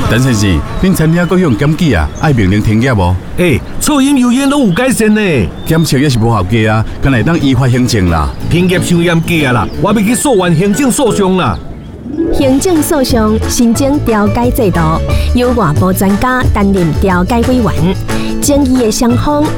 陈先生，恁餐厅各项检举啊，爱命令停业无？ 噪音油烟拢有改善呢。 检测也是无合格啊，敢来当依法行政啦。 停业伤严格啊啦，我要去诉愿行政诉讼啦。 行政诉讼新增调解制度，由外部专家担任调解委员，争议的双方